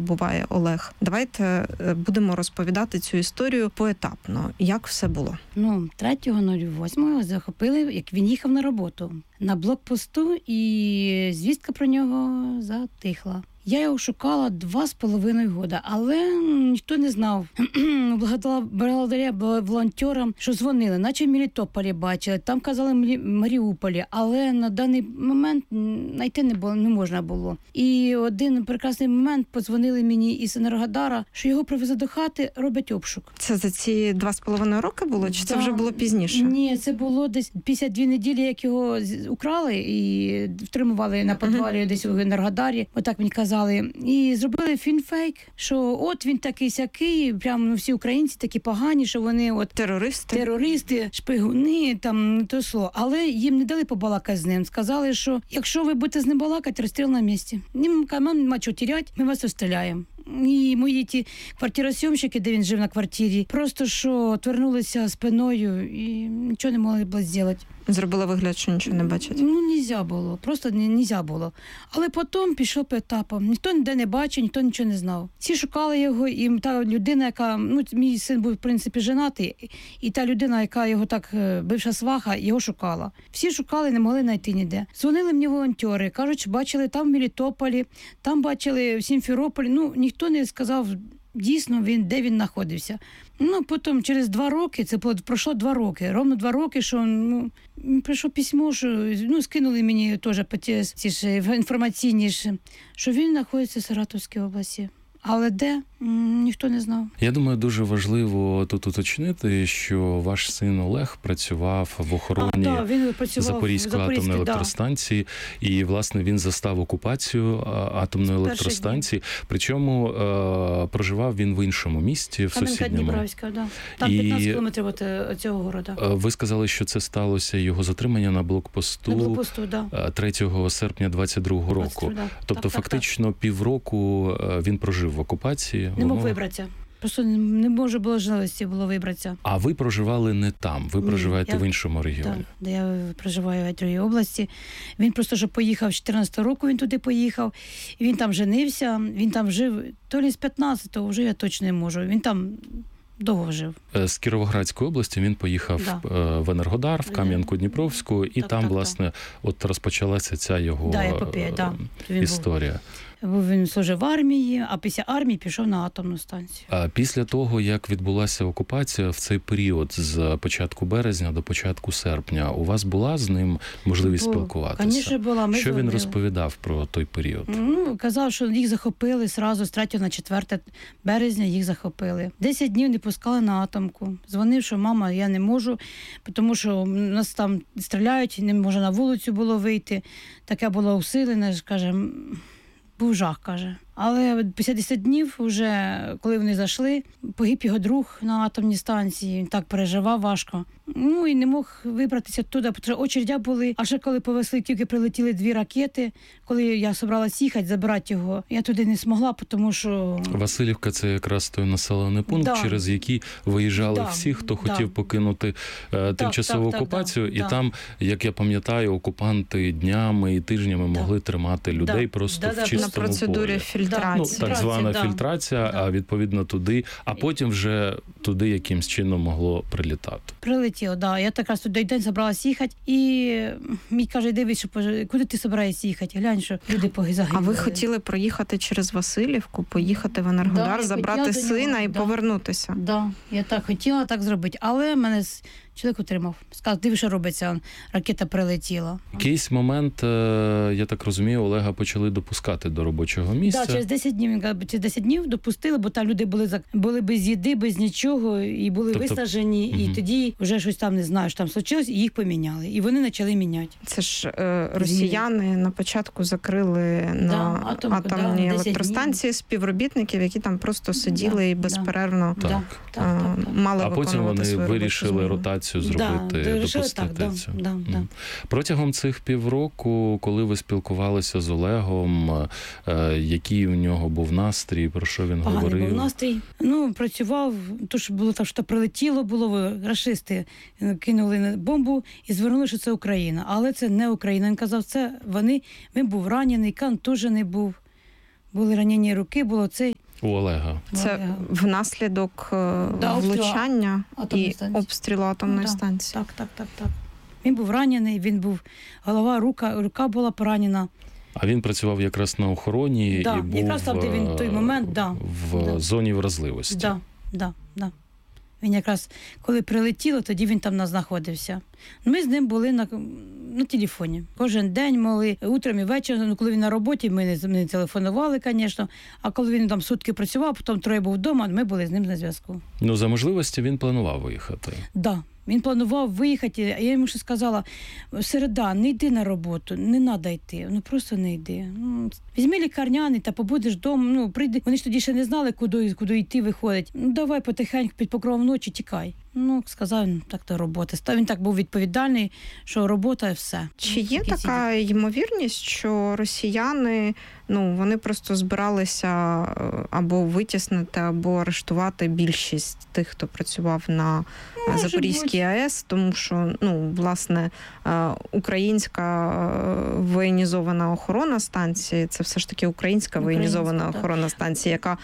перебуває Олег. Давайте будемо розповідати цю історію поетапно. Як все було? 3.08 захопили, як він їхав на роботу на блокпосту, і звістка про нього затихла. Я його шукала 2,5 года, але ніхто не знав. Благодаря волонтерам, що дзвонили, наче в Мелітополі бачили, там казали в Маріуполі, але на даний момент знайти не можна було. І один прекрасний момент подзвонили мені із Енергодара, що його привезли до хати, роблять обшук. Це за ці 2,5 роки було, чи це вже було пізніше? Ні, це було десь 52 неділі, як його украли і втримували на підвалі десь в Енергодарі. Отак мені казали. І зробили фільм-фейк, що от він такий-сякий, прямо всі українці такі погані, що вони от терористи, шпигуни, там не то слово. Але їм не дали побалакати з ним. Сказали, що якщо ви будете з ним балакати, розстріл на місці. Нам нема чого теряти, ми вас розстріляємо. І мої ті квартиросйомщики, де він жив на квартирі, просто що твернулися спиною і нічого не могли було зробити. Зробили вигляд, що нічого не бачать? Нельзя було, просто нельзя було. Але потім пішов по етапам. Ніхто ніде не бачив, ніхто нічого не знав. Всі шукали його, і та людина, яка, мій син був, в принципі, женатий, і та людина, яка його так, бивша сваха, його шукала. Всі шукали, не могли знайти ніде. Дзвонили мені волонтери, кажуть, що бачили там в Мелітополі, там бачили в Сімферополі. Ніхто не сказав дійсно, де він знаходився. Потім через 2 роки, це пройшло 2 роки, ровно 2 роки, що прийшло письмо, що скинули мені теж ці ж інформаційні, що він знаходиться в Саратовській області. Але де? Ніхто не знав. Я думаю, дуже важливо тут уточнити, що ваш син Олег працював в охороні Запорізької атомної електростанції, і, власне, він застав окупацію атомної електростанції. Причому проживав він в іншому місті, в сусідньому. Кам'янка-Дніпровська, да. Там 15 кілометрів від цього города. Ви сказали, що це сталося, його затримання на блокпосту, 3 серпня 22-го року. Тобто, фактично, півроку він прожив в окупації. Не мог вибратися. Просто не може було можливості вибратися. А ви проживали не там, ви проживаєте в іншому регіоні? Так, я проживаю в другій області. Він просто що поїхав, з 14-го року він туди поїхав, і він там женився, він там жив, то ли з 15-го, вже я точно не можу, він там довго жив. З Кіровоградської області він поїхав в Енергодар, в Кам'янку-Дніпровську, і там, власне, от розпочалася ця його історія. Він служив в армії, а після армії пішов на атомну станцію. А після того, як відбулася окупація, в цей період з початку березня до початку серпня, у вас була з ним можливість спілкуватися? Звісно, була. Що він розповідав про той період? Казав, що їх захопили зразу з 3 на 4 березня, їх захопили. 10 днів не пускали на атомку. Дзвонив, що мама, я не можу, тому що нас там стріляють, не може на вулицю було вийти. Таке було усилене, каже, був жах, каже. Але після 10 днів, вже, коли вони зайшли, погиб його друг на атомній станції, він так переживав важко. І не мог вибратися туди, тому що очередя були. А ще коли повезли, тільки прилетіли 2 ракети, коли я собралась їхати, забирати його, я туди не змогла, тому що... Василівка – це якраз той населений пункт, через який виїжджали всі, хто хотів покинути тимчасову окупацію. І там, як я пам'ятаю, окупанти днями і тижнями могли тримати людей просто в чистому полі. На процедурі фільтрації. Так звана фільтрація, а відповідно туди, а потім вже туди якимсь чином могло прилітати. Прилетіло, так. Я якраз туди день збиралась їхати, і мій каже, дивись, куди ти збираєшся їхати? Глянь, що люди загинули. А ви хотіли проїхати через Василівку, поїхати в Енергодар, забрати сина і повернутися? Так, я так хотіла так зробити, але мене чоловік утримав. Сказав, диви, що робиться, ракета прилетіла. Якийсь момент, я так розумію, Олега почали допускати до робочого місця. Так, через 10 днів, через 10 днів допустили, бо там люди були без їди, без нічого, і були виснажені, і тоді вже щось там, не знаю, що там случилось, і їх поміняли. І вони почали міняти. Це ж росіяни на початку закрили на атомній електростанції співробітників, які там просто сиділи і безперервно мали виконувати свою роботу. А потім вони вирішили ротацію зробити, допустити це. Протягом цих півроку, коли ви спілкувалися з Олегом, який у нього був настрій, про що він говорив? Поганий був настрій. Працював, то що було так, що прилетіло, рашисти кинули бомбу і звернули, що це Україна. Але це не Україна. Він казав, це вони. Він був ранений, контужений був. Були ранені руки, було цей. У Олега. Це внаслідок влучання і обстрілу атомної станції. Так. Він був ранений, голова, рука була поранена. А він працював якраз на охороні і був якраз там, де він в той момент, в зоні вразливості. Да. Він якраз, коли прилетіло, тоді він там знаходився. Ми з ним були на телефоні. Кожен день могли, утром і ввечері, коли він на роботі, ми не телефонували, звісно, а коли він там сутки працював, потім троє був вдома, ми були з ним на зв'язку. За можливості він планував виїхати? Так. Він планував виїхати, а я йому ще сказала, середа, не йди на роботу, не треба йти, просто не йди. Візьми лікарняний та побудеш вдома, прийди. Вони ж тоді ще не знали, куди йти, виходить. Давай потихеньку під покровом ночі тікай. Сказав, так до роботи. Він так був відповідальний, що робота і все. Чи є така ймовірність, що росіяни, вони просто збиралися або витіснити, або арештувати більшість тих, хто працював на Запорізькій АЕС, тому що, власне, українська воєнізована охорона станції, це все ж таки українська воєнізована охорона станції, яка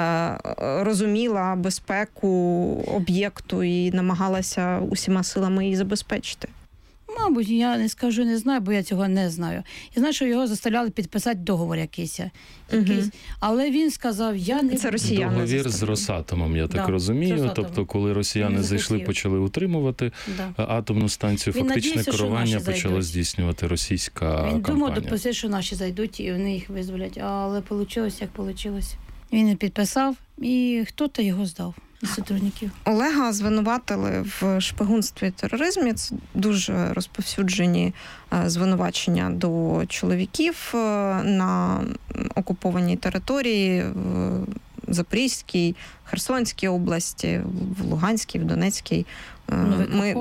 розуміла безпеку об'єкту і намагалася усіма силами її забезпечити. Мабуть, я не знаю, бо я цього не знаю. Я знаю, що його заставляли підписати договор якийсь. Але він сказав, Це росіяни. Договір з Росатомом, я так розумію. Тобто, коли росіяни зайшли, почали утримувати атомну станцію, фактичне керування почала здійснювати російська компанія. Він думав, що наші зайдуть і вони їх визволять. Але вийшло, як вийшло. Він не підписав, і хто-то його здав. Олега звинуватили в шпигунстві і тероризмі. Це дуже розповсюджені звинувачення до чоловіків на окупованій території в Запорізькій, Херсонській області, в Луганській, в Донецькій. Ми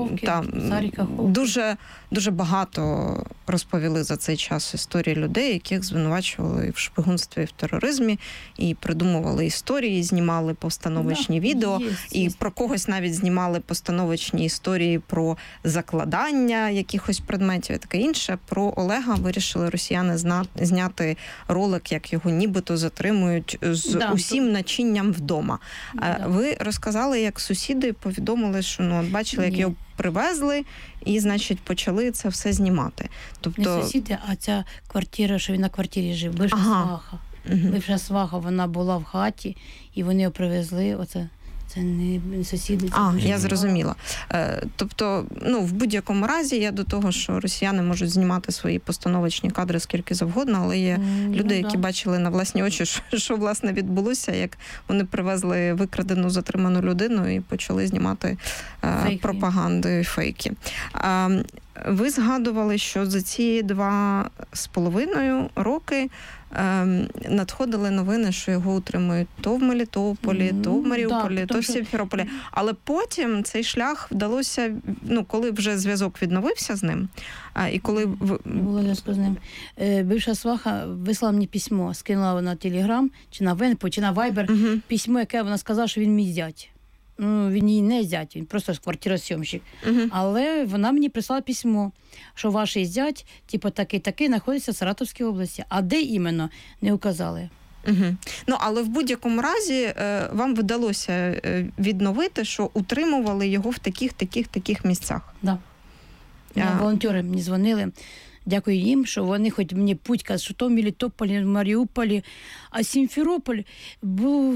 дуже багато розповіли за цей час історії людей, яких звинувачували в шпигунстві і в тероризмі, і придумували історії, знімали постановочні відео, і про когось навіть знімали постановочні історії про закладання якихось предметів і таке інше. Про Олега вирішили росіяни зняти ролик, як його нібито затримують з усім начинням вдома. Ви розказали, як сусіди повідомили, що бачили, як його привезли, і, значить, почали це все знімати. Не сусіди, а ця квартира, що він на квартирі жив, бивша сваха. Бивша сваха, вона була в хаті, і вони його привезли, це не сусіди. Я зрозуміла. Тобто, в будь-якому разі, я до того, що росіяни можуть знімати свої постановочні кадри скільки завгодно, але є люди, які бачили на власні очі, що власне відбулося, як вони привезли викрадену, затриману людину і почали знімати пропаганду і фейки. Ви згадували, що за ці 2,5 роки надходили новини, що його утримують то в Мелітополі, то в Маріуполі, то в Сімферополі. Але потім цей шлях вдалося, коли вже зв'язок відновився з ним, і коли... Було зв'язку з ним. Бивша сваха вислала мені письмо, скинула на Телеграм, чи на Венпо, чи на Вайбер, письмо, яке вона сказала, що він мій зять. Він її не зять, він просто квартиросйомщик. Але вона мені прислала письмо, що ваш зять, такий-такий, знаходиться в Саратовській області. А де іменно, не указали. Але в будь-якому разі вам вдалося відновити, що утримували його в таких місцях. Так. Волонтери мені дзвонили. Дякую їм, що вони хоч мені путь кажуть, що то в Мелітополі, в Маріуполі. А Сімферополь був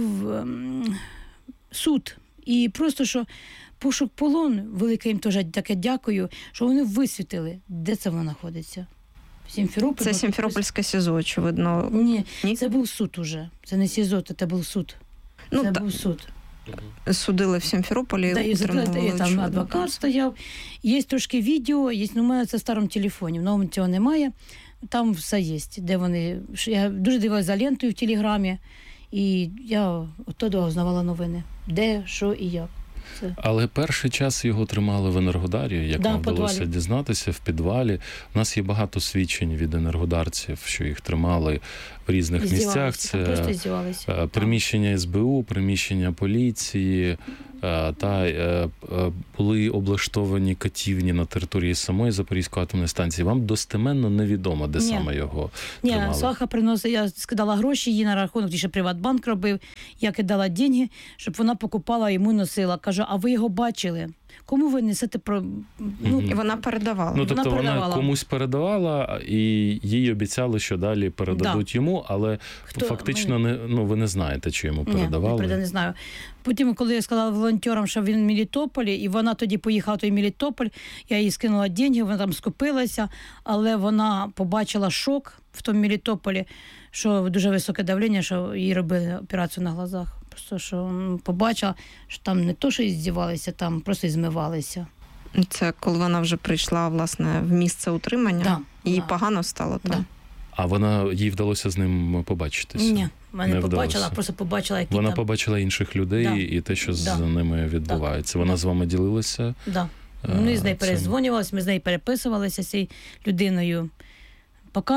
суд. І просто, що пошук полон, велике їм теж таке дякую, що вони висвітили, де це воно знаходиться. Це Сімферопольське СІЗО, очевидно. Ні, це був суд уже. Це не СІЗО, це був суд. Це був суд. Судили в Сімферополі, утримували. Там адвокат стояв. Є трошки відео, у мене це в старому телефоні, в новому цього немає. Там все є, де вони... Я дуже дивилася за лентою в Телеграмі. І я оттуда узнавала новини. Де, що і як. Але перший час його тримали в Енергодарі, як нам вдалося дізнатися, в підвалі. У нас є багато свідчень від енергодарців, що їх тримали в різних місцях. Це приміщення СБУ, приміщення поліції, були облаштовані катівні на території самої Запорізької атомної станції. Вам достеменно невідомо, де саме його тримали? Ні, Сваха приносила, я скидала гроші їй на рахунок, ще Приватбанк робив, я кидала деньги, щоб вона покупала, йому носила. Кажу, а ви його бачили? Кому ви несете про... І вона передавала. Тобто вона комусь передавала, і їй обіцяли, що далі передадуть йому, але фактично ви не знаєте, чи йому передавали. Ні, не знаю. Потім, коли я сказала волонтерам, що він в Мелітополі, і вона тоді поїхала в той Мелітополь, я їй скинула деньги, вона там скупилася, але вона побачила шок в тому Мелітополі, що дуже високе давлення, що їй робили операцію на глазах. Просто що побачила, що там не то, що і здівалися, там просто і змивалися. Це коли вона вже прийшла, власне, в місце утримання? Їй погано стало? Да. А їй вдалося з ним побачитися? Ні, не побачила, просто побачила, які Вона побачила інших людей і те, що з ними відбувається. Вона з вами ділилася? Так. Ми з нею перезвонювалися, ми з нею переписувалися з цією людиною. Поки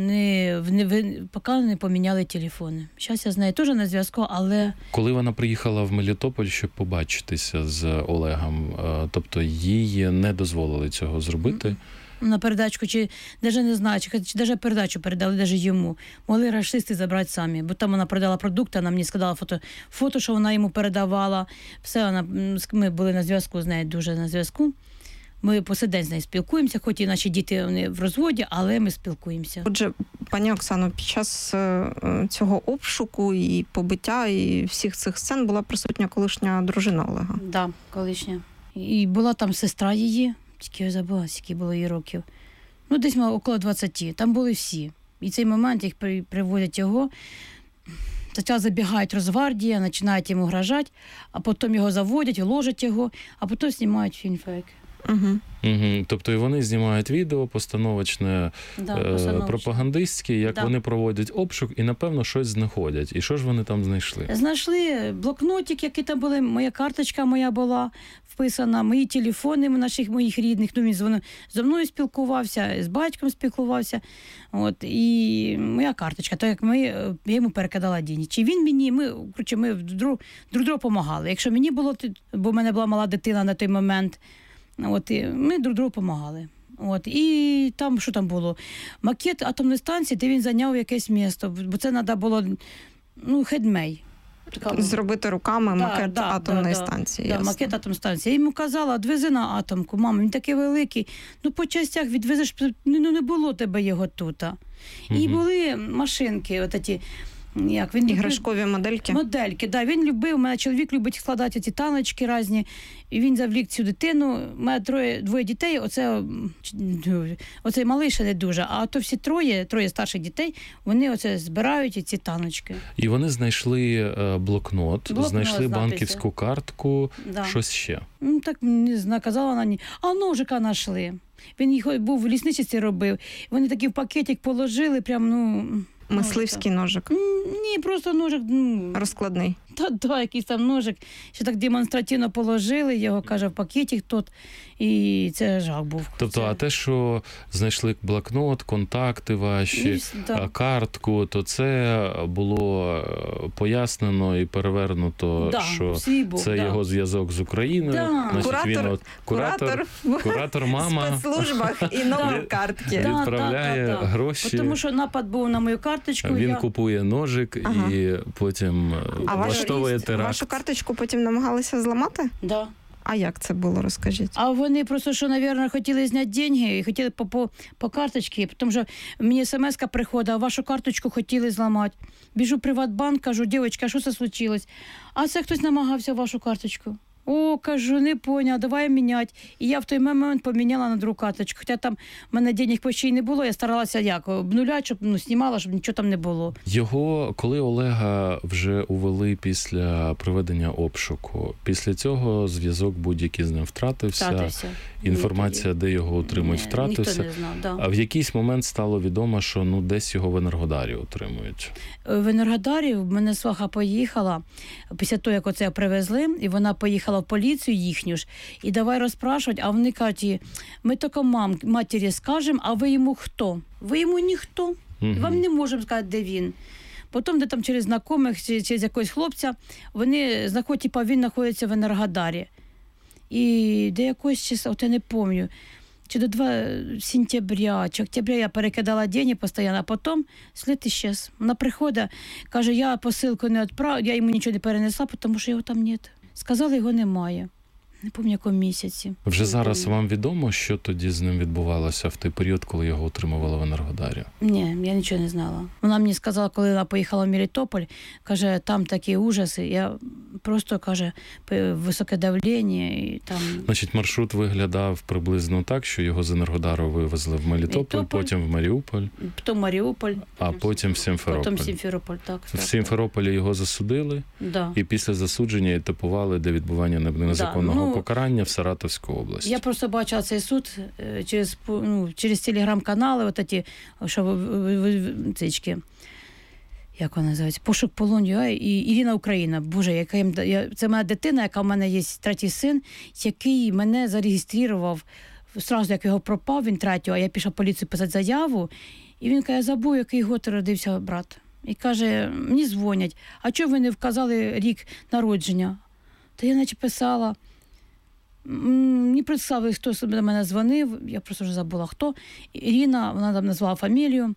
не поміняли телефони. Зараз я з нею теж на зв'язку, але... Коли вона приїхала в Мелітополь, щоб побачитися з Олегом, тобто їй не дозволили цього зробити? На передачку, чи навіть не знаю, чи навіть передачу передали, навіть йому. Могли рашисти забрати самі, бо там вона продала продукти, вона мені сказала фото, що вона йому передавала. Все, ми були на зв'язку з нею, дуже на зв'язку. Ми по сей день з нею спілкуємося, хоч і наші діти вони в розводі, але ми спілкуємося. Отже, пані Оксано, під час цього обшуку і побиття, і всіх цих сцен була присутня колишня дружина Олега? Так, да, колишня. І була там сестра її, тільки я забула, скільки було їй років. Десь около 20. Там були всі. І цей момент їх приводять його. Спочатку забігають Росгвардія, починають йому грожати, а потім його заводять, ложать його, а потім знімають фільм фейк. Тобто і вони знімають відео постановочне, пропагандистське, як вони проводять обшук і, напевно, щось знаходять. І що ж вони там знайшли? Знайшли блокнотик, який там були, моя карточка моя була вписана, мої телефони моїх рідних, він зі мною спілкувався, з батьком спілкувався, і моя карточка, так як я йому перекидала деньги. Чи він мені, ми друг другу допомагали. Якщо мені було, бо в мене була мала дитина на той момент, і ми друг другу допомагали. І там, що там було? Макет атомної станції, де він зайняв якесь місто, бо це треба було, хедмей. Зробити руками макет атомної станції. Так, макет атомної станції. Я йому казала, відвези на атомку, мама, він такий великий, по частях відвезеш, не було тебе його тут. І були машинки, іграшкові модельки? Модельки, так. Він любив, у мене чоловік любить складати ці таночки різні, і він завлік цю дитину. У мене двоє дітей, оцей малий ще не дуже, а то всі троє старших дітей, вони збирають ці таночки. І вони знайшли блокнот, знайшли банківську картку, щось ще? Так, не знаю, казала вона, ні. А ножика знайшли. Він їх був в лісничестві робив. Вони такий в пакетик положили, прям, мисливський ножик? Ні, просто ножик. Розкладний? Так, якийсь там ножик. Ще так демонстративно положили його, каже, в пакеті тут. І це жах був. Тобто, а те, що знайшли блокнот, контакти ваші, картку, то це було пояснено і перевернуто, що це його зв'язок з Україною. Значить, куратор мама в спецслужбах і номер картки. Відправляє гроші. Тому що напад був на мою карточку. Він купує ножик і потім влаштовує теракт. Вашу карточку потім намагалися зламати? Так. А як це було, розкажіть? А вони просто, що, мабуть, хотіли зняти деньги і хотіли по карточці, тому що мені смс-ка приходить, а вашу карточку хотіли зламати. Біжу в Приватбанк, кажу, дівчинка, що це случилось? А це хтось намагався вашу карточку. О, кажу, не поняла, давай міняти. І я в той момент поміняла на другу карточку. Хоча там в мене денег почти не було, я старалася обнуляти, щоб знімала, щоб нічого там не було. Коли Олега вже увели після проведення обшуку, після цього зв'язок будь-який з ним втратився. Інформація, де його утримують, втратився. Ніхто не знав, А в якийсь момент стало відомо, що десь його в Енергодарі утримують. В Енергодарі в мене сваха поїхала, після того, як оце привезли, і вона поїхала в поліцію їхню ж, і давай розпрашувати, а вони кажуть, ми тільки матері скажемо, а ви йому хто? Ви йому ніхто. Вам не можемо сказати, де він. Потім, де там через знайомих, через якогось хлопця, вони знаходять, він знаходиться в Енергодарі. І до якогось числа, от я не пам'ятаю, чи до 2 сентября, чи октября я перекидала деньги постійно, а потім слід іщез. Вона приходить, каже, я посилку не відправила, я йому нічого не перенесла, тому що його там немає. Сказали, його немає. Не пам'ятаю, якому місяці. Вже зараз вам відомо, що тоді з ним відбувалося в той період, коли його отримували в Енергодарі? Ні, я нічого не знала. Вона мені сказала, коли вона поїхала в Мелітополь, каже, там такі ужаси. Я просто, каже, високе давлення. І там... Значить, маршрут виглядав приблизно так, що його з Енергодару вивезли в Мелітополь, потім в Маріуполь. Потім Маріуполь. А потім в Сімферополь. Потім Сімферополь, так. В Сімферополі його засудили, і після засудження етапували до відбування незаконного покарання в Саратовську область. Я просто бачила цей суд через телеграм-канали, от ті, що цички, як вона називається, «Пошук полоню» і «Ірина Україна». Боже, це моя дитина, яка в мене є 3-й син, який мене зареєстрував, одразу як його пропав, він 3-го, а я пішла в поліцію писати заяву, і він каже, забув, який год родився брат. І каже, мені дзвонять, а чого ви не вказали рік народження? Та я наче писала. Не представили, хто до мене дзвонив, я просто вже забула, хто. Ірина, вона там назвала фамілію.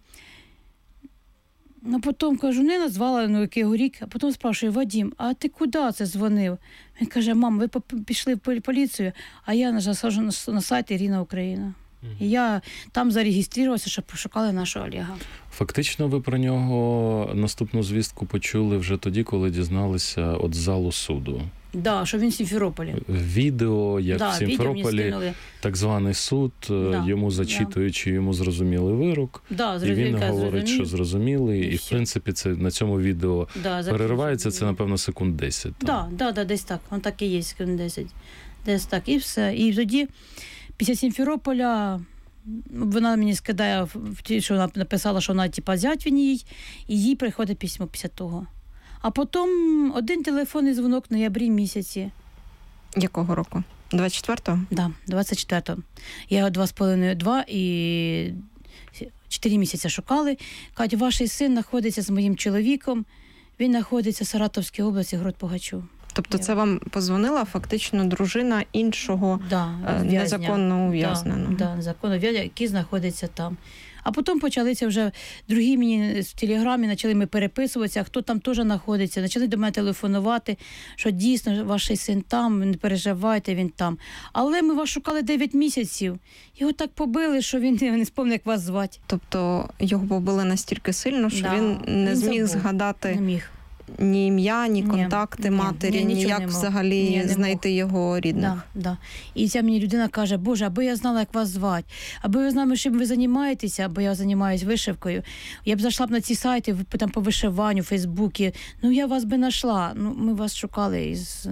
А потім, кажу, не назвала, який рік. А потім спрашую, Вадим, а ти куди це дзвонив? Він каже, мам, ви пішли в поліцію, а я саджу на сайт Ірина Україна. І я там зареєструвалася, щоб пошукали нашого Олега. Фактично ви про нього наступну звістку почули вже тоді, коли дізналися від залу суду. Так, що він в Сімферополі. Відео, як в Сімферополі, так званий суд, йому зачитуючи, йому зрозумілий вирок. І він говорить, що зрозумілий. І, в принципі, це на цьому відео переривається, це, напевно, секунд 10. Так, десь так. Він так і є, секунд 10. Десь так. І все. І тоді, після Сімферополя, вона мені скидає, що вона написала, що вона, зять він їй, і їй приходить письмо після того. А потім один телефонний дзвонок в ноябрі місяці. Якого року? 24-го? Так, 24-го. Я його 2,5 і 4 місяці шукали. Кажуть, ваш син знаходиться з моїм чоловіком, він знаходиться в Саратовській області, город Погачу. Тобто це вам позвонила фактично дружина іншого незаконно ув'язненого? Так, незаконно ув'язненого, який знаходиться там. А потім почалися вже другі мені в телеграмі, почали ми переписуватися, хто там теж знаходиться, почали до мене телефонувати, що дійсно ваш син там, не переживайте, він там. Але ми вас шукали 9 місяців. Його так побили, що він не спомнив, як вас звати. Тобто його побили настільки сильно, що він не зміг згадати... Не міг. Ні ім'я, ні контакти матері, ніяк взагалі знайти його рідних. Да. І ця мені людина каже, Боже, аби я знала, як вас звати, аби ви знали, чим ви займаєтеся, або я займаюся вишивкою, я б зайшла б на ці сайти там, по вишиванню, в Фейсбуці, я вас би знайшла. Ми вас шукали із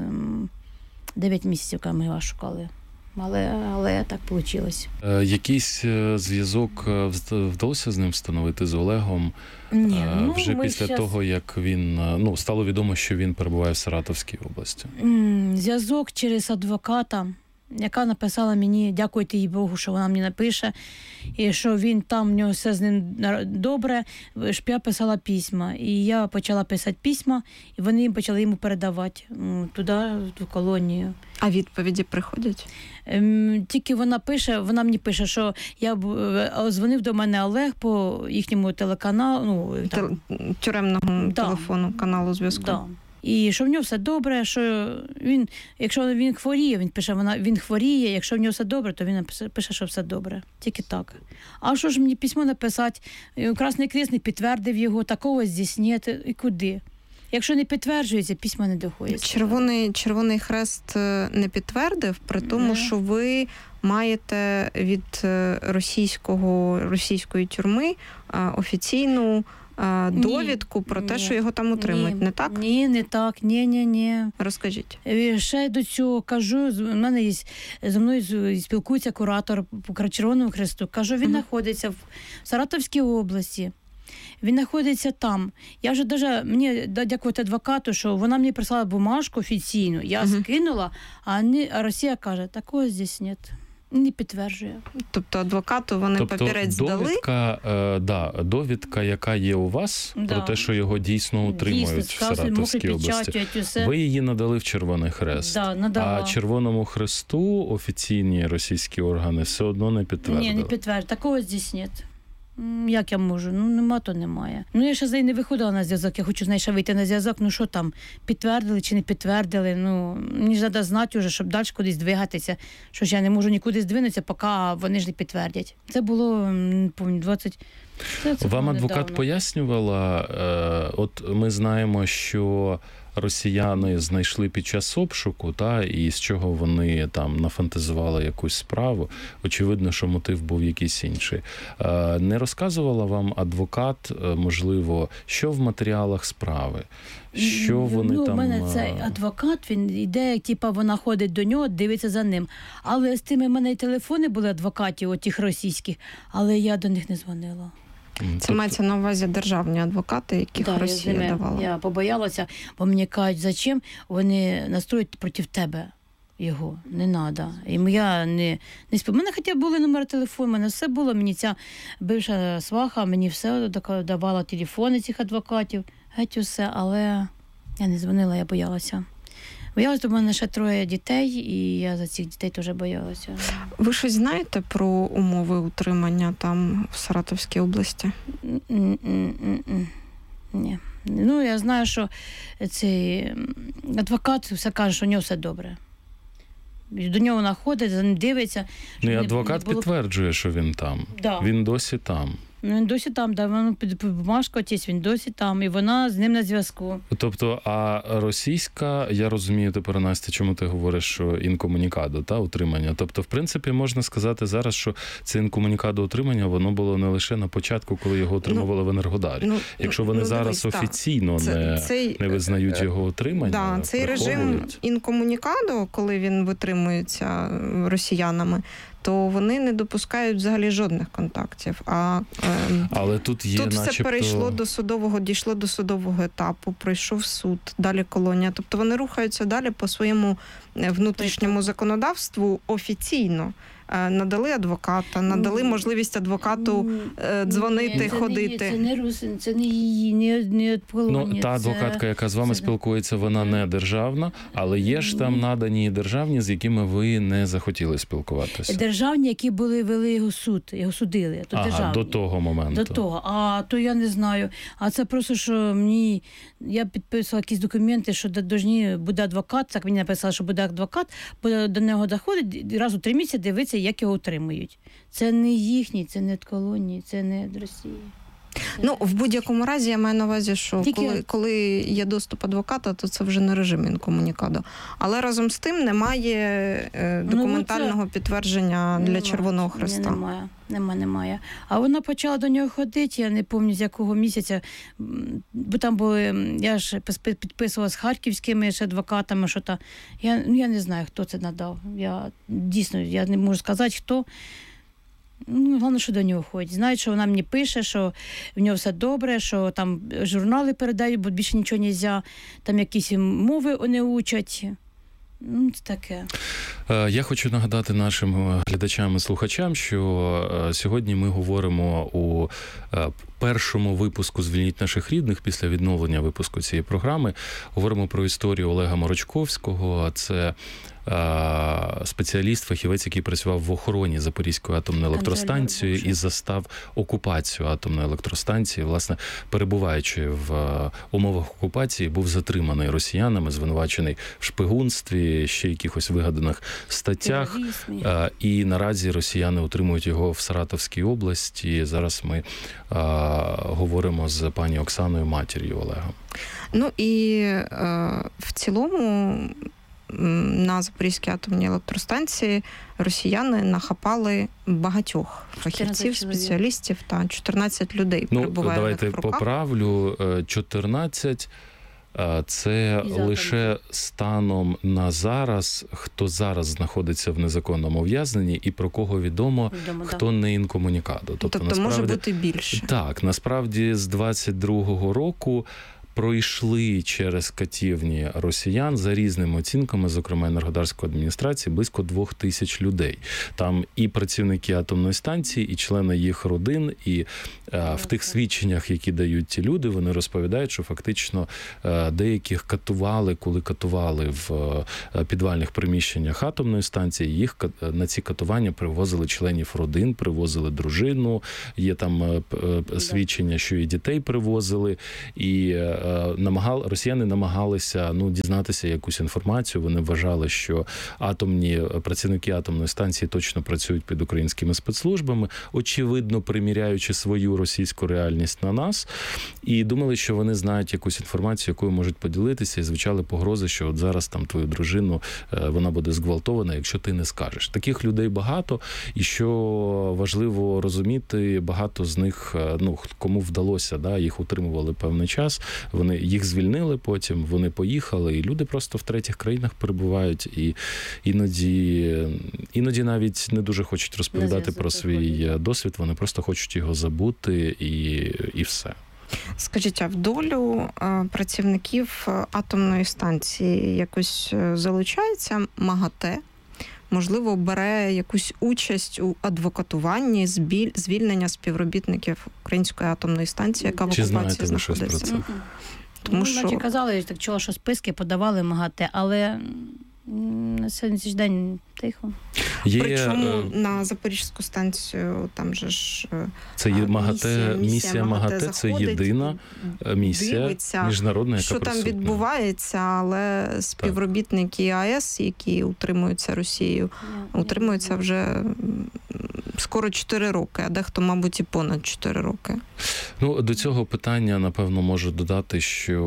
9 місяців, коли ми вас шукали. Але так вийшло. Якийсь зв'язок вдалося з ним встановити, з Олегом? Ні, вже після того, як він, стало відомо, що він перебуває в Саратовській області? Зв'язок через адвоката, яка написала мені, дякуйте їй Богу, що вона мені напише, і що він там, в нього все з ним добре, щоб я писала письма. І я почала писати письма, і вони почали йому передавати туди, в колонію. А відповіді приходять? Тільки вона мені пише, що дзвонив до мене Олег по їхньому телеканалу. Тюремному телефону, каналу зв'язку. Да. І що в нього все добре, що він, якщо він хворіє, він пише, він хворіє, якщо в нього все добре, то він пише, що все добре. Тільки так. А що ж мені письмо написати? Красний Хрест не підтвердив його, такого здійснити, і куди? Якщо не підтверджується, письма не доходять. Червоний Хрест не підтвердив, при тому, що ви маєте від російської тюрми офіційну довідку про те, що його там утримують, не так? Ні, не так, ні. Розкажіть. Ще до цього кажу, в мене є, зі мною спілкується куратор по Червоному Хресту. Кажу, він знаходиться в Саратовській області. Він знаходиться там. Я вже мені дякувати адвокату, що вона мені прислала бумажку офіційну. Я скинула, а Росія каже, такого здесь нет. Не підтверджує. Тобто адвокату вони папірець дали? Довідка, яка є у вас, про те, що його дійсно утримують в Саратовській області. Ви її надали в Червоний Хрест. А Червоному Хресту офіційні російські органи все одно не підтвердили? Ні, не підтвердили. Такого здесь нет. Як я можу? Нема, то немає. Я ще з нею не виходила на зв'язок, я хочу з нею ще вийти на зв'язок. Що там, підтвердили чи не підтвердили? Мені ж треба знати вже, щоб далі кудись двигатися. Що ж я не можу нікуди здвинутися, поки вони ж не підтвердять. Це було, не пам'ятаю, 20... Вам адвокат пояснювала, от ми знаємо, що росіяни знайшли під час обшуку, і з чого вони там нафантазували якусь справу. Очевидно, що мотив був якийсь інший. Не розказувала вам адвокат, можливо, що в матеріалах справи? Що вони там... У мене цей адвокат, він йде, вона ходить до нього, дивиться за ним. Але з тими в мене й телефони були адвокатів, тих російських, але я до них не дзвонила. Це мається на увазі державні адвокати, яких Росія давала. Я побоялася, бо мені кажуть, зачем вони настроють проти тебе його, не треба. І я не спів. У мене хоча б були номери телефону, у мене все було, мені ця бивша сваха, мені все давала телефони цих адвокатів, геть усе, але я не дзвонила, я боялася. Боялася, у мене ще 3 дітей, і я за цих дітей теж боялася. Ви щось знаєте про умови утримання там в Саратовській області? Ні. Я знаю, що цей адвокат все каже, що у нього все добре. До нього вона ходить, за ним дивиться. І адвокат підтверджує, що він там. Да. Він досі там. Він досі там, воно під бумажкою, він досі там, і вона з ним на зв'язку. Тобто, а російська, я розумію тепер, Настя, чому ти говориш, що інкомунікадо, утримання. Тобто, в принципі, можна сказати зараз, що це інкомунікадо утримання, воно було не лише на початку, коли його отримували в Енергодарі. Якщо вони зараз офіційно не визнають його утримання, цей режим інкомунікадо, коли він витримується росіянами, то вони не допускають взагалі жодних контактів. Але тут є, все дійшло до судового етапу, пройшов суд, далі колонія. Тобто вони рухаються далі по своєму внутрішньому законодавству офіційно. Надали адвоката, надали можливість адвокату дзвонити, ходити. Це не Русин, це не її, не колонія. Та адвокатка, яка з вами спілкується, вона не державна, але є ж там надані державні, з якими ви не захотіли спілкуватися. Державні, які вели його суд, його судили. До того моменту. До того. А то я не знаю. А це просто, що я підписувала якісь документи, що буде адвокат, так мені написали, що буде адвокат, до нього доходить, раз у 3 місяці дивиться, як його утримують. Це не їхні, це не від колонії, це не від Росії. В будь-якому разі я маю на увазі, що коли є доступ адвоката, то це вже не режим інкомунікадо. Але разом з тим немає документального підтвердження для Червоного Хреста. Немає. А вона почала до нього ходити, я не пам'ятаю, з якого місяця, бо там були, я ж підписувала з харківськими ще адвокатами, що-то. Я не знаю, хто це надав. Я не можу сказати, хто. Головне, що до нього ходять. Знають, що вона мені пише, що в нього все добре, що там журнали передають, бо більше нічого не можна, там якісь мови не учать. Це таке. Я хочу нагадати нашим глядачам і слухачам, що сьогодні ми говоримо у першому випуску «Звільніть наших рідних» після відновлення випуску цієї програми. Говоримо про історію Олега Морочковського. Це спеціаліст, фахівець, який працював в охороні Запорізької атомної електростанції і застав окупацію атомної електростанції. Власне, перебуваючи в умовах окупації, був затриманий росіянами, звинувачений в шпигунстві, ще якихось вигаданих статтях. І наразі росіяни утримують його в Саратовській області. Зараз ми говоримо з пані Оксаною, матір'ю Олега. І в цілому на Запорізькій атомній електростанції росіяни нахапали багатьох фахівців, спеціалістів, 14 людей перебуває в руках. Давайте поправлю, 14 це лише станом на зараз, хто зараз знаходиться в незаконному ув'язненні і про кого відомо, хто не інкомунікадо. Тобто може бути більше. Так, насправді з 22-го року пройшли через катівні росіян за різними оцінками, зокрема Енергодарської адміністрації, близько 2000 людей. Там і працівники атомної станції, і члени їх родин, і в тих свідченнях, які дають ті люди, вони розповідають, що фактично деяких катували, коли катували в підвальних приміщеннях атомної станції, їх на ці катування привозили членів родин, привозили дружину, є там свідчення, що і дітей привозили, і росіяни намагалися дізнатися якусь інформацію, вони вважали, що працівники атомної станції точно працюють під українськими спецслужбами, очевидно приміряючи свою російську реальність на нас, і думали, що вони знають якусь інформацію, якою можуть поділитися, і звучали погрози, що от зараз там твою дружину, вона буде зґвалтована, якщо ти не скажеш. Таких людей багато, і що важливо розуміти, багато з них, кому вдалося, їх утримували певний час, їх звільнили потім, вони поїхали, і люди просто в третіх країнах перебувають, і іноді навіть не дуже хочуть розповідати про свій досвід, вони просто хочуть його забути і все. Скажіть, а в долю працівників атомної станції якось залучається МАГАТЕ? Можливо, бере якусь участь у адвокатуванні звільнення співробітників Української атомної станції, яка в окупації знаходиться? Тому що казали, так чула, що списки подавали МАГАТЕ, але на сьогоднішній день тихо. Причому на Запорізьку станцію там же ж це місія МАГАТЕ, це єдина місія дивиться, міжнародна, яка що присутня. Там відбувається, але співробітники АЕС, які утримуються Росією, утримуються вже скоро 4 роки, а дехто, мабуть, і понад 4 роки. До цього питання, напевно, можу додати, що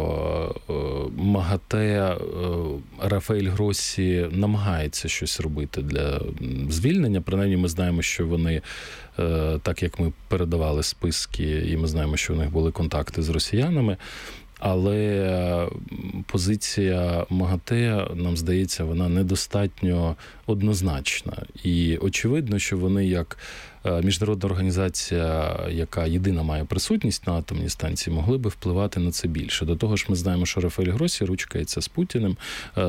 МАГАТЕ, Рафаель Гроссі намагається щось робити для звільнення. Принаймні, ми знаємо, що вони, так як ми передавали списки, і ми знаємо, що у них були контакти з росіянами, але позиція МАГАТЕ, нам здається, вона недостатньо однозначна. І очевидно, що вони як міжнародна організація, яка єдина має присутність на атомній станції, могли би впливати на це більше. До того ж, ми знаємо, що Рафаель Гроссі ручкається з Путіним,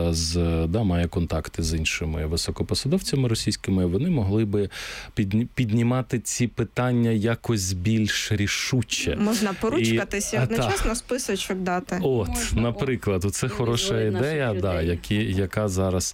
має контакти з іншими високопосадовцями російськими, вони могли би піднімати ці питання якось більш рішуче. Можна поручкатися і одночасно списочок дати. Наприклад, це хороша ідея, яка зараз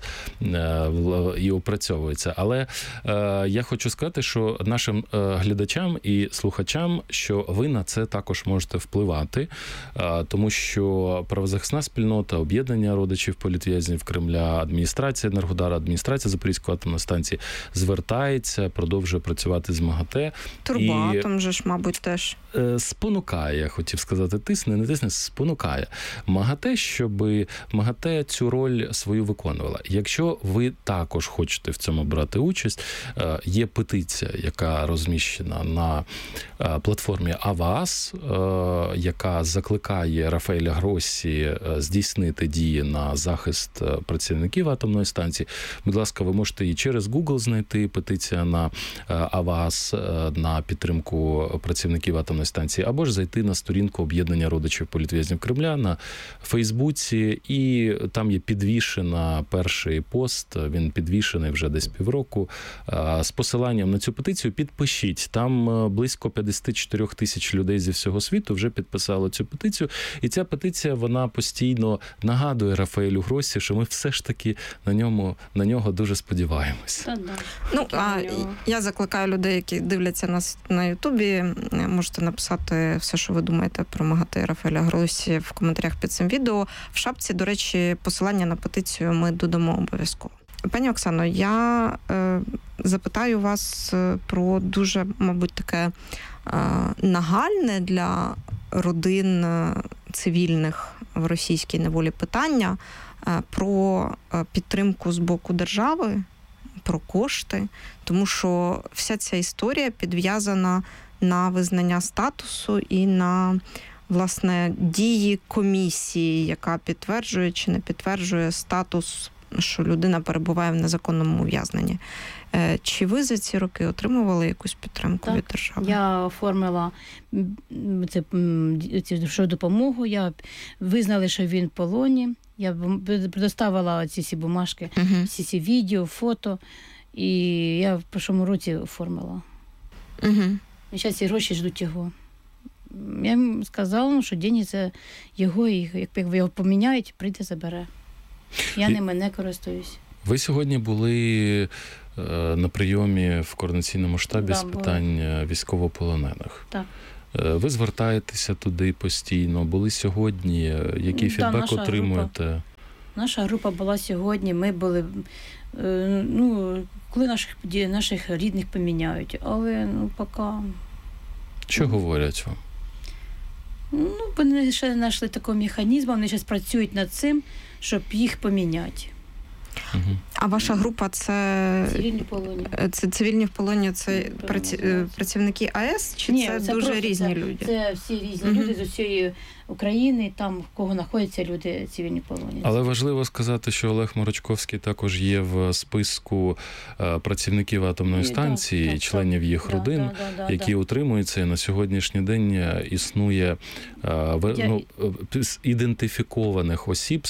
і опрацьовується. Але я хочу сказати, що нашим глядачам і слухачам, що ви на це також можете впливати, тому що правозахисна спільнота, об'єднання родичів політв'язнів Кремля, адміністрація Енергодара, адміністрація Запорізької атомної станції звертається, продовжує працювати з МАГАТЕ. Турбоатом же ж, мабуть, теж. Спонукає, я хотів сказати, не тисне, спонукає МАГАТЕ, щоб МАГАТЕ цю роль свою виконувала. Якщо ви також хочете в цьому брати участь, є петиція, яка розміщена на платформі АВААС, яка закликає Рафаеля Гроссі здійснити дії на захист працівників атомної станції. Будь ласка, ви можете і через Google знайти петиція на АВААС на підтримку працівників атомної станції, або ж зайти на сторінку об'єднання родичів політв'язнів Кремля на Фейсбуці, і там є підвішена перший пост, він підвішений вже десь півроку, з посиланням на цю петицію. Підпишіть. Там близько 54 тисяч людей зі всього світу вже підписало цю петицію. І ця петиція, вона постійно нагадує Рафаелю Гроссі, що ми все ж таки на нього дуже сподіваємося. Я закликаю людей, які дивляться нас на Ютубі, можете написати все, що ви думаєте про МАГАТЕ Рафаеля Гроссі в коментарях під цим відео. В шапці, до речі, посилання на петицію ми додамо обов'язково. Пані Оксано, я запитаю вас про дуже, мабуть, таке нагальне для родин цивільних в російській неволі питання про підтримку з боку держави, про кошти, тому що вся ця історія підв'язана на визнання статусу і на, власне, дії комісії, яка підтверджує чи не підтверджує статус що людина перебуває в незаконному ув'язненні. Чи ви за ці роки отримували якусь підтримку від держави? Я оформила цю допомогу, я визнала, що він в полоні, я предоставила ці всі бумажки, всі ці відео, фото, і я в прошлому році оформила. І зараз ці гроші ждуть його. Я їм сказала, що деньги це його, і як ви його поміняють, прийде, забере. Я ними не користуюсь. Ви сьогодні були на прийомі в координаційному штабі з питань військовополонених. Так. Ви звертаєтеся туди постійно, були сьогодні, який фідбек отримуєте? Наша група була сьогодні, ми були, коли наших рідних поміняють, але поки... Що говорять вам? Вони ще не знайшли такого механізму, вони зараз працюють над цим, щоб їх поміняти. А ваша група це... Цивільні в полоні. Це цивільні в полоні, це працівники АЕС? Чи Ні, це дуже різні люди? Це всі різні люди з усієї України, там, в кого знаходяться люди цивільні в полоні. Але важливо сказати, що Олег Морочковський також є в списку працівників атомної станції, членів їх родин, які утримуються. І на сьогоднішній день існує з ідентифікованих осіб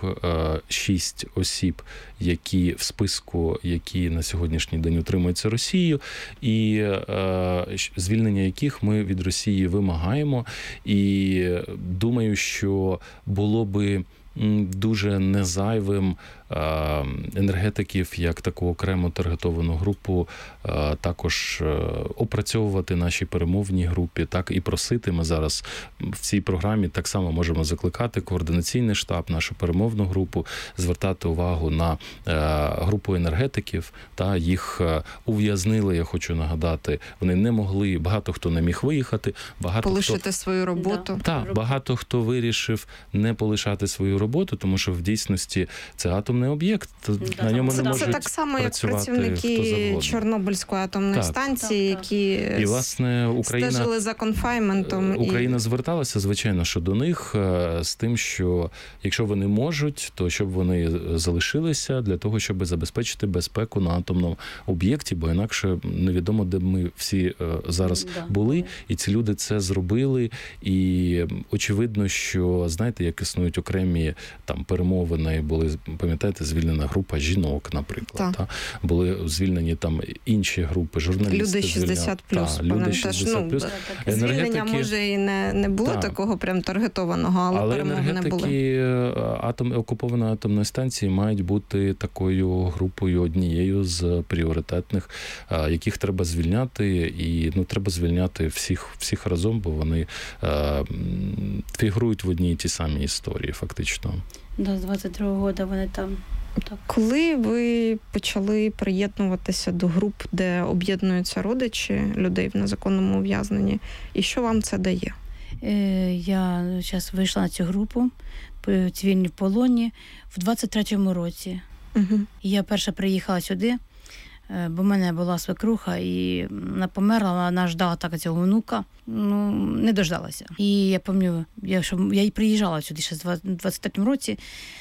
46 осіб, які в списку, які на сьогоднішній день утримуються Росією, і звільнення яких ми від Росії вимагаємо. І думаю, що було би дуже незайвим енергетиків, як таку окрему таргетовану групу, також опрацьовувати наші перемовні групі, так і просити. Ми зараз в цій програмі так само можемо закликати координаційний штаб, нашу перемовну групу, звертати увагу на групу енергетиків, та їх ув'язнили, я хочу нагадати, вони не могли, багато хто не міг виїхати, полишити свою роботу. Так, багато хто вирішив не полишати свою роботу, тому що в дійсності це атомний об'єкт, на ньому не можуть Це так само, як працівники Чорнобильської атомної станції, які і, власне, стежили за конфайнментом. Україна зверталася, звичайно, що до них з тим, що якщо вони можуть, то щоб вони залишилися для того, щоб забезпечити безпеку на атомному об'єкті, бо інакше невідомо, де б ми всі зараз були, і ці люди це зробили. І очевидно, що, знаєте, як існують окремі там перемовини, були, пам'ятаєте, звільнена група жінок, наприклад. Та? Були звільнені там інші групи, журналісти. Люди 60+. Люди 60+. Звільнення, може, і не було такого прям таргетованого, але перемовини були. Але окупованої атомної станції мають бути такою групою, однією з пріоритетних, яких треба звільняти. І треба звільняти всіх разом, бо вони фігурують в одній і тій самій історії, фактично. З 22-го року вони там. Так. Коли ви почали приєднуватися до груп, де об'єднуються родичі людей в незаконному ув'язненні, і що вам це дає? Я зараз вийшла на цю групу «Цивільні в полоні» в 23-му році. І я перша приїхала сюди, бо в мене була свекруха, і вона померла, вона ждала так цього внука, не дождалася. І я пам'ятаю, я й приїжджала сюди ще в 23-му році,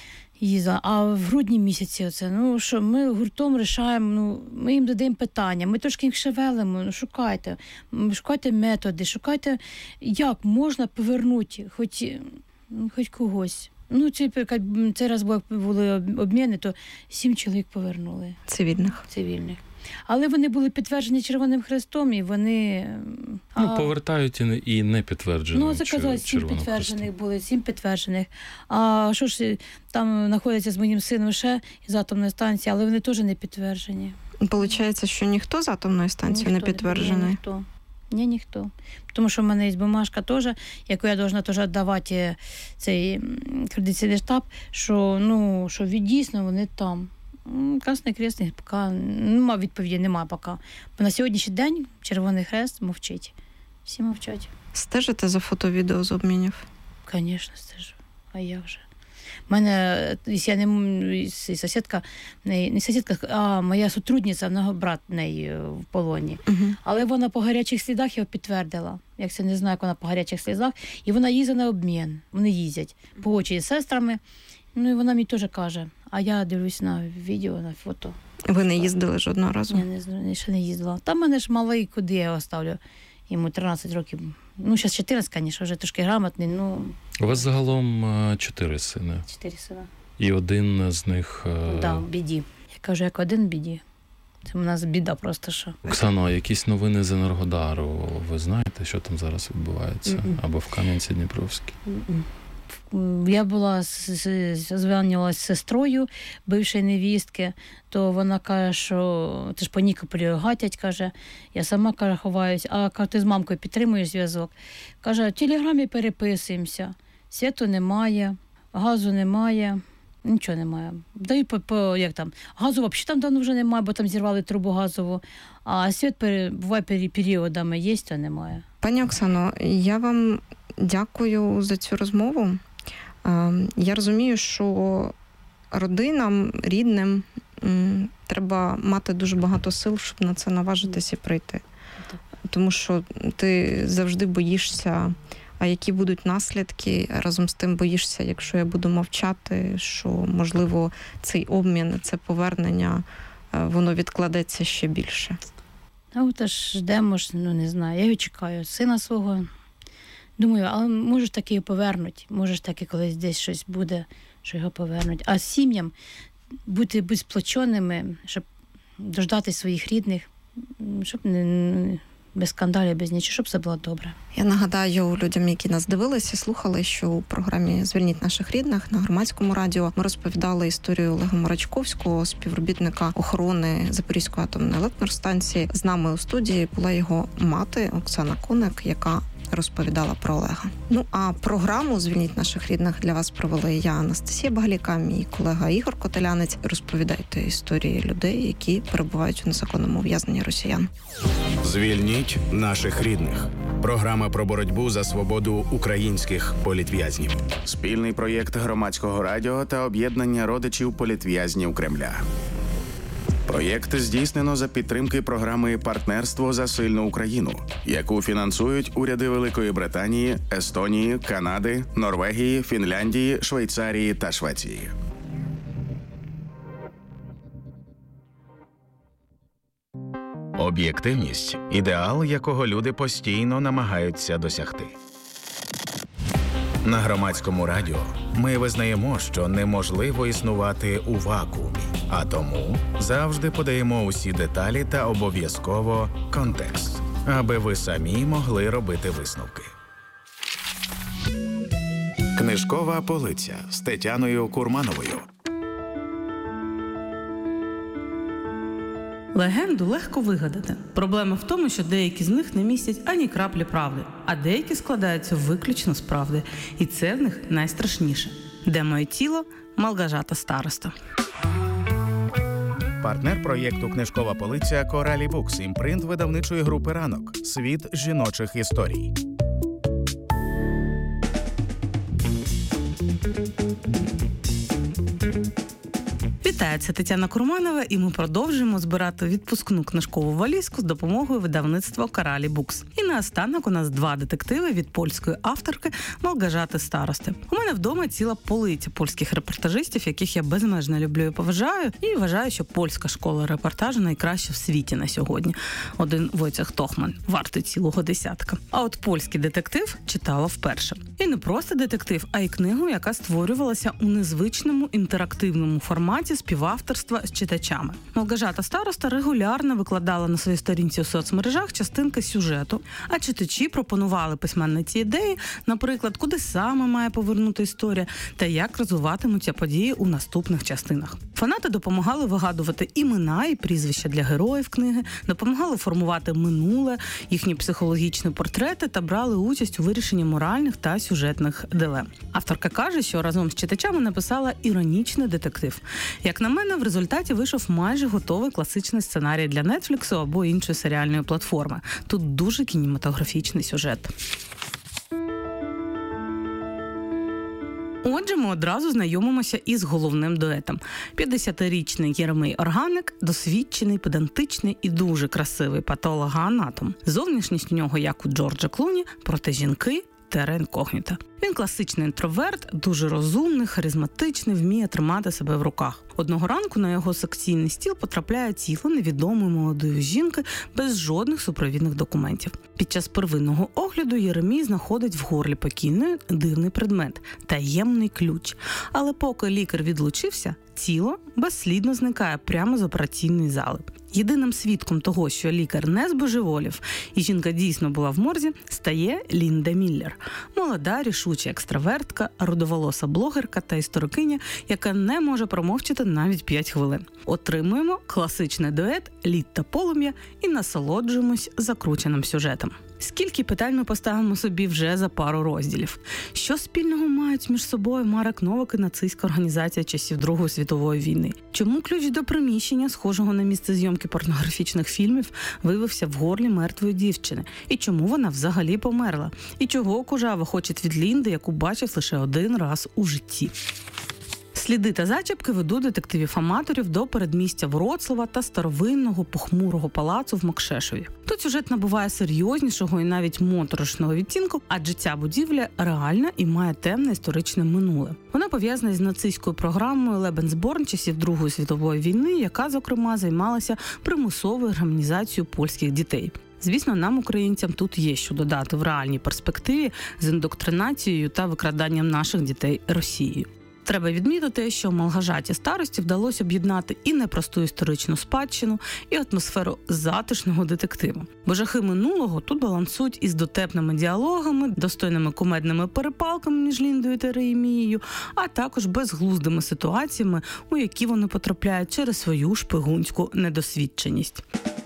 а в грудні місяці що ми гуртом рішаємо, ми їм додаємо питання, ми трошки їх шевелимо, шукайте методи, шукайте, як можна повернути хоч когось. Цей раз були обміни, то 7 чоловік повернули. Цивільних. Але вони були підтверджені Червоним Хрестом, і вони... повертають і не підтверджені. Заказали 7 підтверджених були, 7 підтверджених. А що ж, там знаходяться з моїм сином ще з атомної станції, але вони теж не підтверджені. Получається, що ніхто з атомної станції не підтверджений? Ніхто. Тому що в мене є бумажка теж, яку я повинна теж віддавати цей координаційний штаб, що дійсно вони там. Красний Хрест, поки відповіді немає поки. Бо на сьогоднішній день Червоний Хрест мовчить. Всі мовчать. Стежите за фото-відео з обмінів? Звісно, стежу. А як же? У мене сусідка, не сусідка, а моя сотрудниця, вона брат неї в полоні. Але вона по гарячих слідах його підтвердила. Як це не знаю, як вона по гарячих слідах. І вона їздить на обмін. Вони їздять по очі з сестрами. І вона мені теж каже, А я дивлюсь на відео, на фото. Ви не їздили жодного разу? Ні, ще не їздила. Там мене ж малий, куди я його ставлю? Йому 13 років. Ну, зараз 14, звісно, вже трошки грамотний, ну... У вас загалом 4 сини? 4 сина. І один з них... Так, біді. Я кажу, як один біді. Це у нас біда просто, що. Оксано, а якісь новини з Енергодару? Ви знаєте, що там зараз відбувається? Або в Кам'янці-Дніпровській? Я була, зв'язувалася з сестрою бившої невістки, то вона каже, що це ж по Нікополю гатять, каже, я сама, каже, ховаюсь, а ти з мамкою підтримуєш зв'язок? Каже, в телеграмі переписуємося, світу немає, газу немає, нічого немає. Дають як там, газу взагалі там давно вже немає, бо там зірвали трубу газову, а світ буває періодами є, то немає. Пані Оксано, я вам дякую за цю розмову. Я розумію, що родинам, рідним треба мати дуже багато сил, щоб на це наважитися і прийти. Тому що ти завжди боїшся, а які будуть наслідки, разом з тим боїшся, якщо я буду мовчати, що, можливо, цей обмін, це повернення, воно відкладеться ще більше. Ну, та ж ждемо, ну не знаю, я його чекаю, сина свого. Думаю, але може ж таки повернуть, може ж таки колись десь щось буде, що його повернуть. А сім'ям бути сплоченими, щоб дождати своїх рідних, щоб не без скандалів, без нічого, щоб все було добре. Я нагадаю людям, які нас дивилися, слухали, що у програмі «Звільніть наших рідних» на Громадському радіо ми розповідали історію Олега Морачковського, співробітника охорони Запорізької атомної електростанції. З нами у студії була його мати Оксана Коник, яка розповідала про Олега. Ну, а програму «Звільніть наших рідних» для вас провели я, Анастасія Багаліка, мій колега Ігор Котелянець. Розповідайте історії людей, які перебувають у незаконному ув'язненні росіян. «Звільніть наших рідних» – програма про боротьбу за свободу українських політв'язнів. Спільний проєкт Громадського радіо та об'єднання родичів політв'язнів Кремля. Проєкт здійснено за підтримки програми «Партнерство за сильну Україну», яку фінансують уряди Великої Британії, Естонії, Канади, Норвегії, Фінляндії, Швейцарії та Швеції. Об'єктивність – ідеал, якого люди постійно намагаються досягти. На Громадському радіо ми визнаємо, що неможливо існувати у вакуумі, а тому завжди подаємо усі деталі та обов'язково контекст, аби ви самі могли робити висновки. Книжкова полиця з Тетяною Курмановою. Легенду легко вигадати. Проблема в тому, що деякі з них не містять ані краплі правди, а деякі складаються виключно з правди. І це в них найстрашніше. Де моє тіло? Малгажата староста. Партнер проєкту «Книжкова полиця» Коралі Букс, імпринт видавничої групи «Ранок». Світ жіночих історій. Вітаю, це Тетяна Курманова, і ми продовжуємо збирати відпускну книжкову валізку з допомогою видавництва Коралі Букс. І наостанок у нас 2 детективи від польської авторки Малгажати Старости. У мене вдома ціла полиця польських репортажистів, яких я безмежно люблю і поважаю, і вважаю, що польська школа репортажу найкраща в світі на сьогодні. Один Войцех Тохман вартий цілого десятка. А от польський детектив читала вперше. І не просто детектив, а й книгу, яка створювалася у незвичному інтерактивному форматі співавторства з читачами. Малгажата Староста регулярно викладала на своїй сторінці у соцмережах частинки сюжету, а читачі пропонували письменниці ідеї, наприклад, куди саме має повернути історія та як розвиватимуться події у наступних частинах. Фанати допомагали вигадувати імена і прізвища для героїв книги, допомагали формувати минуле, їхні психологічні портрети та брали участь у вирішенні моральних та сюжетних дилем. Авторка каже, що разом з читачами написала іронічний детектив. Як на мене, в результаті вийшов майже готовий класичний сценарій для Нетфліксу або іншої серіальної платформи. Тут дуже кінематографічний сюжет. Отже, ми одразу знайомимося із головним дуетом. 50-річний Єремей Органик, досвідчений, педантичний і дуже красивий патологоанатом. Зовнішність у нього, як у Джорджа Клуні, проте жінки – терра інкогніта. Він класичний інтроверт, дуже розумний, харизматичний, вміє тримати себе в руках. Одного ранку на його секційний стіл потрапляє тіло невідомої молодої жінки без жодних супровідних документів. Під час первинного огляду Єремій знаходить в горлі покійної дивний предмет – таємний ключ. Але поки лікар відлучився, тіло безслідно зникає прямо з операційної зали. Єдиним свідком того, що лікар не збожеволів і жінка дійсно була в морзі, стає Лінда Міллер. Молода, рішуча екстравертка, рудоволоса блогерка та історикиня, яка не може промовчати навіть 5 хвилин. Отримуємо класичний дует «Лід та полум'я» і насолоджуємось закрученим сюжетом. Скільки питань ми поставимо собі вже за пару розділів? Що спільного мають між собою Марек Новак і нацистська організація часів Другої світової війни? Чому ключ до приміщення, схожого на місце зйомки порнографічних фільмів, виявився в горлі мертвої дівчини? І чому вона взагалі померла? І чого Кужава хоче від Лінди, яку бачив лише один раз у житті? Сліди та зачіпки ведуть детективів-аматорів до передмістя Вроцлава та старовинного похмурого палацу в Макшешові. Тут сюжет набуває серйознішого і навіть моторошного відтінку, адже ця будівля реальна і має темне історичне минуле. Вона пов'язана з нацистською програмою Лебенсборн часів Другої світової війни, яка, зокрема, займалася примусовою гармонізацією польських дітей. Звісно, нам, українцям, тут є що додати в реальній перспективі з індоктринацією та викраданням наших дітей Росією. Треба відмітити, що Малгажаті старості вдалося об'єднати і непросту історичну спадщину, і атмосферу затишного детективу. Бо жахи минулого тут балансують із дотепними діалогами, достойними кумедними перепалками між Ліндою та Єремією, а також безглуздими ситуаціями, у які вони потрапляють через свою шпигунську недосвідченість.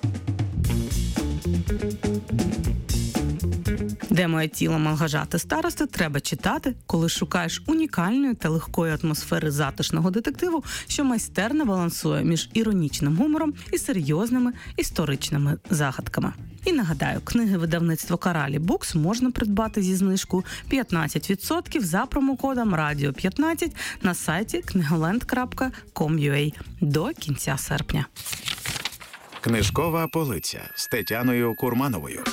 «Де моє тіло» Малгажати старости треба читати, коли шукаєш унікальної та легкої атмосфери затишного детективу, що майстерно балансує між іронічним гумором і серйозними історичними загадками. І нагадаю, книги видавництва Каралі Букс можна придбати зі знижкою 15% за промокодом «Радіо15» на сайті knigoland.com.ua до кінця серпня. Книжкова полиця з Тетяною Курмановою.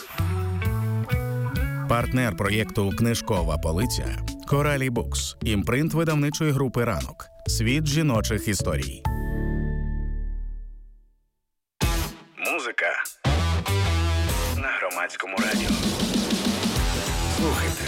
Партнер проєкту «Книжкова полиця» – Коралі Букс, імпринт видавничої групи «Ранок». Світ жіночих історій. Музика на Громадському радіо. Слухайте